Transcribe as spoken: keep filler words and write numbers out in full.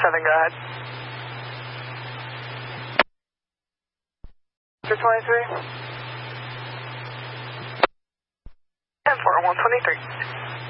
seven, go ahead. Victor twenty-three. ten four, one twenty-three.